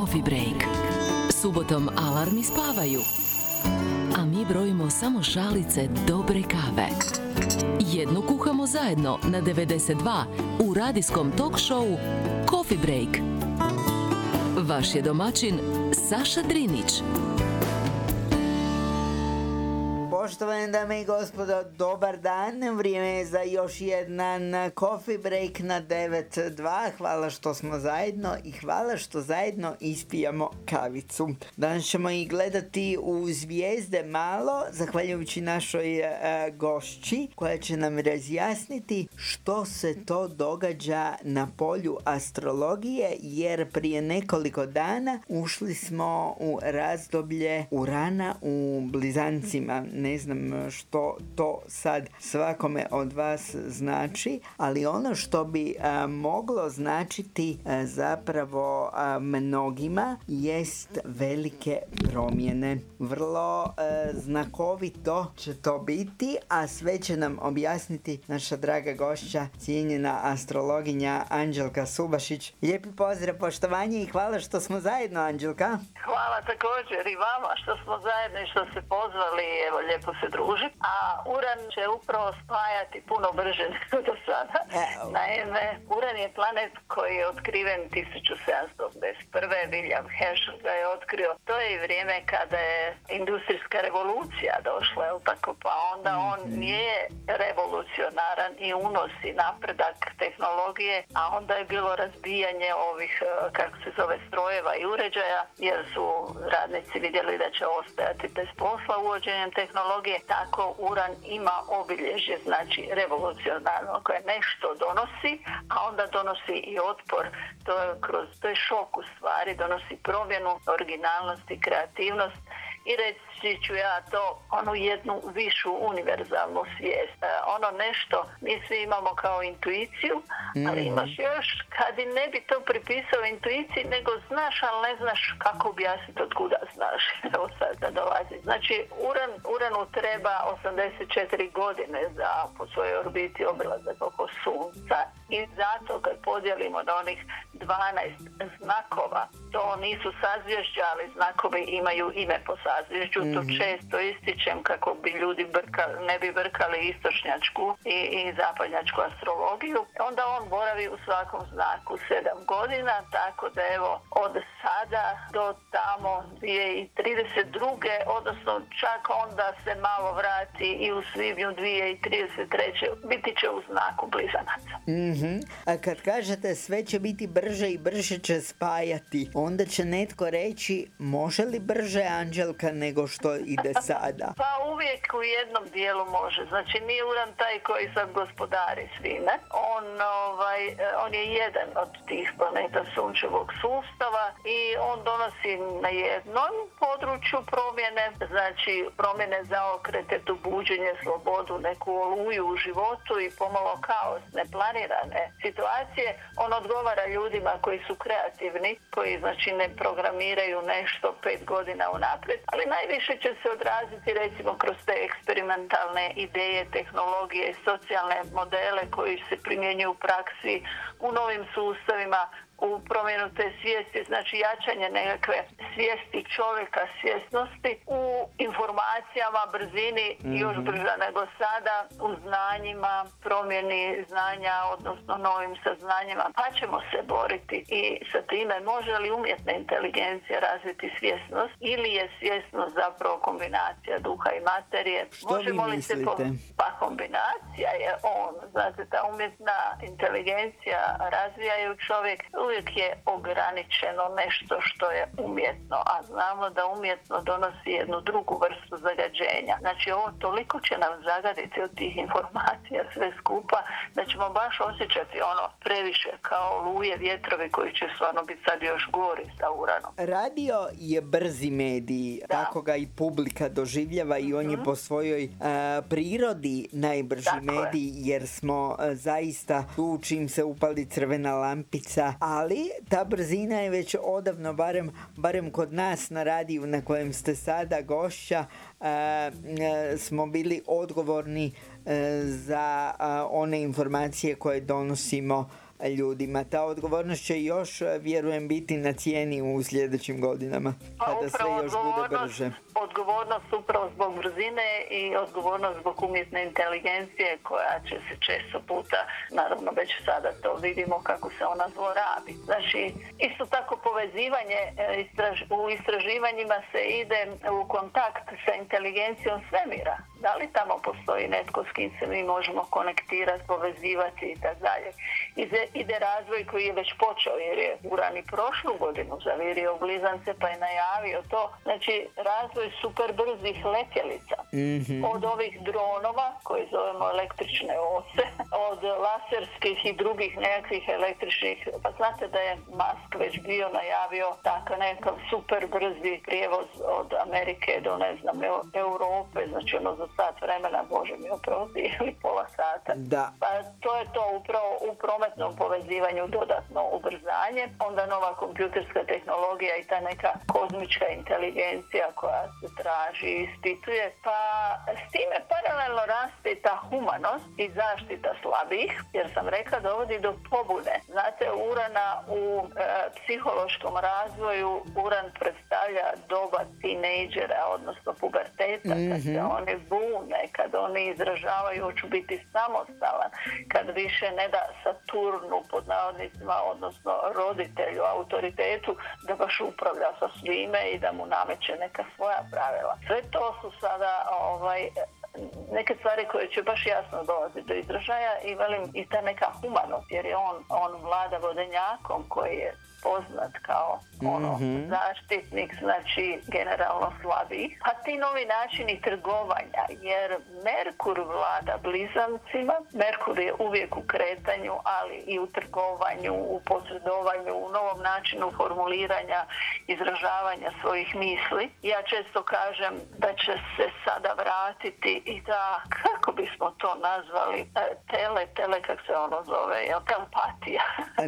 Coffee break. Subotom alarmi spavaju, a mi brojimo samo šalice dobre kave. Jednu kuhamo zajedno na 92 u radijskom talk showu Coffee break. Vaš je domaćin Saša Drinić. Poštovane dame i gospodo, dobar dan. Vrijeme je za još jedan coffee break na 9.2. Hvala što smo zajedno i hvala što zajedno ispijamo kavicu. Danas ćemo i gledati u zvijezde malo, zahvaljujući našoj gošći koja će nam razjasniti što se to događa na polju astrologije, jer prije nekoliko dana ušli smo u razdoblje Urana u Blizancima. Ne znam što to sad svakome od vas znači, ali ono što bi moglo značiti zapravo mnogima jest velike promjene. Vrlo znakovito će to biti, a sve će nam objasniti naša draga gošća, cijenjena astrologinja Anđelka Subašić. Lijepi pozdrav, poštovanje i hvala što smo zajedno, Anđelka. Hvala također i vama što smo zajedno i što ste pozvali, evo lijepo se družiti. A Uran će upravo spajati puno brže nego do sada. Naime, Uran je planet koji je otkriven 1781. William Herschel ga je otkrio. To je i vrijeme kada je industrijska revolucija došla, je tako? Pa onda on je revolucionaran i unosi napredak tehnologije, a onda je bilo razbijanje ovih, kako se zove, strojeva i uređaja, jer su radnici vidjeli da će ostajati bez posla uvođenjem tehnologije. Tako Uran ima obilježje, znači revolucionarno, koje nešto donosi, a onda donosi i otpor. To je šok u stvari, donosi promjenu, originalnost i kreativnost. I reći ću ja to, onu jednu višu univerzalnu svijest. Ono nešto mi svi imamo kao intuiciju, ali imaš još kad i ne bi to pripisao intuiciji, nego znaš, ali ne znaš kako objasniti od kuda znaš. Evo sad da dolazi. Znači, Uranu treba 84 godine za po svojoj orbiti obilazak oko Sunca. I zato kad podijelimo na onih 12 znakova, to nisu sazvježđa, ali znakovi imaju ime po sazvježđu. To često ističem kako bi ljudi ne bi brkali istočnjačku i zapadnjačku astrologiju. Onda on boravi u svakom znaku 7 godina, tako da evo od sada do tamo 2032. odnosno čak onda se malo vrati i u svibnju 2033. biti će u znaku Blizanaca. A kad kažete sve će biti brže i brže će spajati, onda će netko reći može li brže, Anđelka, nego što ide sada? Pa uvijek u jednom dijelu može. Znači nije Uran taj koji sad gospodari svime. On je jedan od tih planeta sunčevog sustava i on donosi na jednom području promjene, znači promjene, zaokrete, tu buđenje, slobodu, neku oluju u životu i pomalo kaos, neplanirane situacije. On odgovara ljudima koji su kreativni, koji znači ne programiraju nešto 5 godina unaprijed, ali najviše će se odraziti recimo kroz te eksperimentalne ideje, tehnologije, socijalne modele koji se primjenjuju u praksi, u novim sustavima, u promjenu te svijesti, znači jačanje nekakve svijesti čovjeka, svjesnosti u informacijama, brzini još brža nego sada, u znanjima, promjeni znanja, odnosno novim saznanjima, pa ćemo se boriti i sa time može li umjetna inteligencija razviti svjesnost ili je svjesnost zapravo kombinacija duha i materije. Što možemo vi mislite? Pa kombinacija je znate, ta umjetna inteligencija razvijaju čovjek, uvijek je ograničeno nešto što je umjetno, a znamo da umjetno donosi jednu drugu vrstu zagađenja. Znači ovo toliko će nam zagaditi od tih informacija sve skupa, da ćemo baš osjećati previše kao oluje, vjetrovi koji će stvarno biti sad još gori sa Uranom. Radio je brzi medij, tako ga i publika doživljava i on je po svojoj prirodi najbrži medij, jer smo zaista tu čim se upali crvena lampica, ali ta brzina je već odavno, barem kod nas na radiju na kojem ste sada gošća, smo bili odgovorni za one informacije koje donosimo ljudima. Ta odgovornost će još, vjerujem, biti na cijeni u sljedećim godinama, kada sve još bude brže. Odgovornost upravo zbog brzine i odgovornost zbog umjetne inteligencije koja će se često puta, naravno već sada to vidimo kako se ona zlorabi. Znači, isto tako povezivanje u istraživanjima se ide u kontakt sa inteligencijom svemira. Da li tamo postoji netko s kim se mi možemo konektirati, povezivati i tako dalje. Ide razvoj koji je već počeo, jer je Uran i prošlu godinu zavirio u blizance pa je najavio to. Znači, razvoj super brzih letjelica. Od ovih dronova koji zovemo električne ose, od laserskih i drugih nekakvih električnih. Pa znate da je Musk već bio najavio takav nekakav super brzi prijevoz od Amerike do, ne znam, Europe, znači ono za sat vremena, Bože mi oprosti, ili pola sata. Da. Pa to je to upravo u prometnom povezivanju dodatno ubrzanje. Onda nova kompjuterska tehnologija i ta neka kozmička inteligencija koja se traži i ispituje. Pa s time paralelno raste ta humanost i zaštita slabijih, jer sam rekla dovodi do pobune. Znate, Urana u psihološkom razvoju, Uran predstavlja doba tinejdžera, odnosno puberteta, kad se oni bune, kad oni izražavaju hoću biti samostalan, kad više ne da Saturnu pod navodnicima, odnosno roditelju, autoritetu, da baš upravlja sa svime i da mu nameće neka svoja pravila. Sve to su sada neke stvari koje će baš jasno dolaziti do izražaja i velim i ta neka humanost, jer je on vlada vodenjakom koji je poznat kao zaštitnik, znači generalno slabiji. A ti novi načini trgovanja, jer Merkur vlada blizancima, Merkur je uvijek u kretanju, ali i u trgovanju, u posredovanju, u novom načinu formuliranja, izražavanja svojih misli. Ja često kažem da će se sada vratiti i da, kako bismo to nazvali, tele, kako se ono zove, telepatija.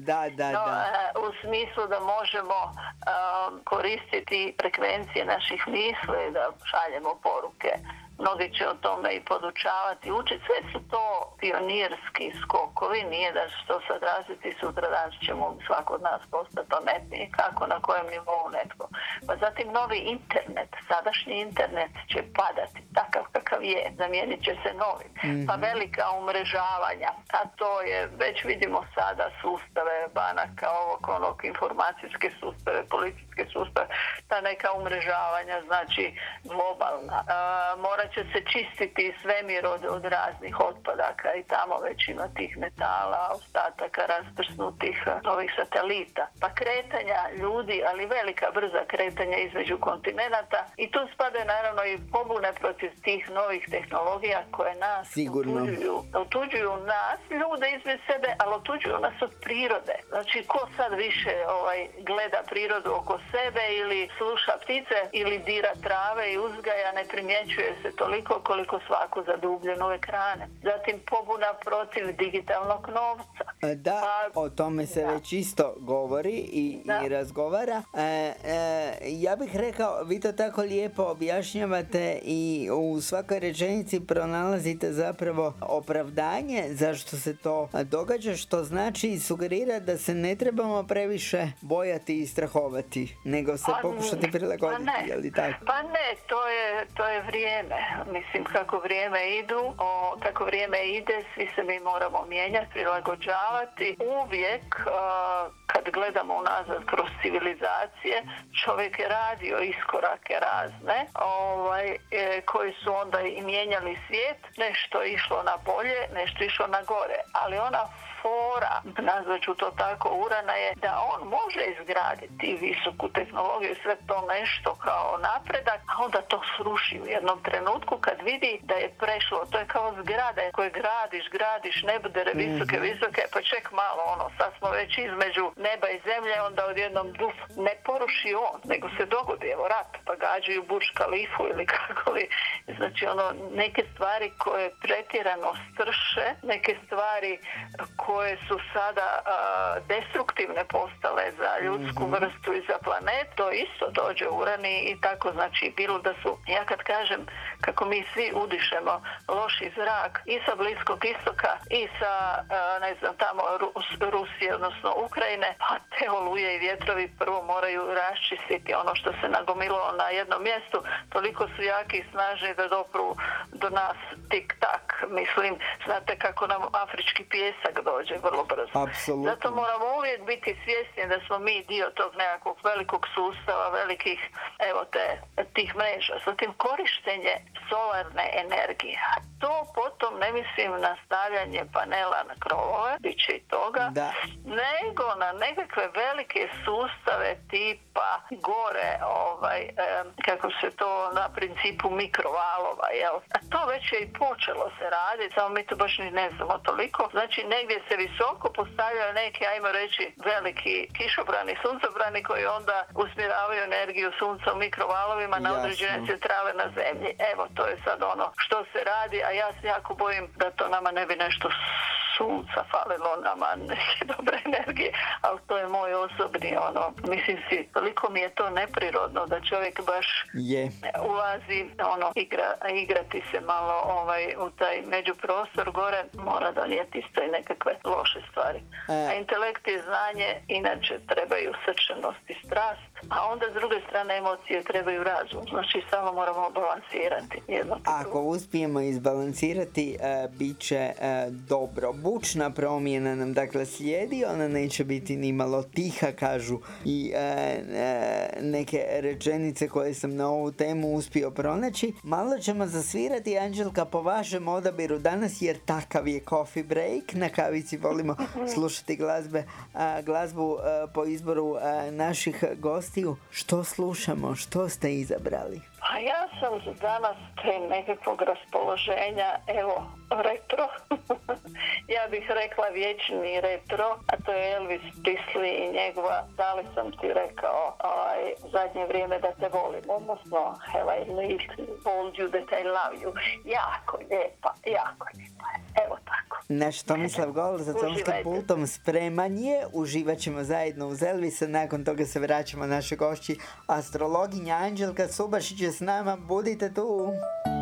Da. U smislu da možemo koristiti frekvencije naših misli, da šaljemo poruke. Mnogi će o tome i podučavati, učiti. Sve su to pionirski skokovi, nije da što sad razviti sutra dan ćemo svako od nas postati pametniji, kako, na kojem nivou netko. Pa zatim novi internet, sadašnji internet će padati takav kakav je, zamijenit će se novim. Pa velika umrežavanja, a to je, već vidimo sada sustave banaka, onog informacijske sustave, policijske sustave, ta neka umrežavanja, znači globalna. Morat će se čistiti svemir od raznih otpadaka i tamo već ima tih metala, ostataka rasprsnutih novih satelita. Pa kretanja ljudi, ali velika brza kretanja između kontinenata i tu spadaju naravno i pobune protiv tih novih tehnologija koje nas otuđuju nas, ljude između sebe, ali otuđuju nas od prirode. Znači, ko sad više gleda prirodu oko sebe ili sluša ptice ili dira trave i uzgaja, ne primjećuje se toliko koliko svako zadubljeno u ekrane. Zatim pobuna protiv digitalnog novca. Da, o tome se već isto govori i razgovara. Ja bih rekao, vi to tako lijepo objašnjavate i u svakoj rečenici pronalazite zapravo opravdanje zašto se to događa, što znači i sugerira da se ne trebamo previše bojati i strahovati, nego se pokušati prilagoditi, je li tako? Pa ne, to je vrijeme. Mislim, kako vrijeme ide, svi se mi moramo mijenjati, prilagođavati. Uvijek, kad gledamo unazad kroz civilizacije, čovjek je radio iskorake razne, koji su onda i mijenjali svijet, nešto je išlo na bolje, nešto je išlo na gore, ali ona fora, nazvat ću to tako, Urana je da on može izgraditi visoku tehnologiju, sve to nešto kao napredak, a onda to sruši u jednom trenutku kad vidi da je prešlo. To je kao zgrade koje gradiš, ne bude visoke, pa ček malo, sad smo već između neba i zemlje, onda odjednom ne poruši on, nego se dogodi, rat, pa gađaju Burj Khalifu ili kako li. Znači, neke stvari koje pretjerano strše, neke stvari koje su sada destruktivne postale za ljudsku vrstu i za planet, to isto dođe Uran i tako, znači bilo da su, ja kad kažem kako mi svi udišemo loši zrak i sa Bliskog istoka i sa ne znam tamo Rusije, odnosno Ukrajine, pa te oluje i vjetrovi prvo moraju raščistiti ono što se nagomilo na jednom mjestu, toliko su jaki i snažni da dopru do nas tik-tak. Mislim, znate kako nam afrički pijesak dođe vrlo brzo. Apsolutno. Zato moramo uvijek biti svjesni da smo mi dio tog nekakvog velikog sustava, velikih, evo tih mreža. Zatim korištenje solarne energije. To potom ne mislim na stavljanje panela na krovove, bit će i toga, nego na nekakve velike sustave tipa gore, kako se to na principu mikrovalova, jel? A to već je i počelo se raditi, samo mi to baš ni ne znamo toliko. Znači negdje se visoko postavljaju neki, ajmo reći, veliki kišobrani, suncobrani koji onda usmjeravaju energiju sunca u mikrovalovima na određene centrale na zemlji. Evo, to je sad ono što se radi, a ja se jako bojim da to nama ne bi nešto sunca falilo, nama neke dobre energije, ali to je moj osobni mislim si, toliko mi je to neprirodno da čovjek baš ulazi, igrati se malo u taj međuprostor gore, mora donijeti isto i nekakve loše stvari. A intelekt i znanje inače trebaju srčanost i strast, a onda s druge strane emocije trebaju razum, znači samo moramo balansirati jedno. Ako uspijemo izbalansirati, bit će dobro. Bučna promjena nam dakle slijedi, ona neće biti ni malo tiha, kažu i neke rečenice koje sam na ovu temu uspio pronaći. Malo ćemo zasvirati, Anđelka, po vašem odabiru danas, jer takav je coffee break. Na kavici volimo slušati glazbu po izboru naših gostiju. Što slušamo? Što ste izabrali? A ja sam danas te nekakvog raspoloženja, evo, retro. Ja bih rekla vječni retro, a to je Elvis Presley i njegova Da li sam ti rekao zadnje vrijeme da te volim, odnosno Have I told you that I love you. Jako lijepa. Evo tako. Naš Tomislav Gol za tonskim pultom spreman je. Uživat ćemo zajedno uz Elvisa. Nakon toga se vraćamo naše gošći astrologinja Anđelka Subašić je s nama. Budite tu.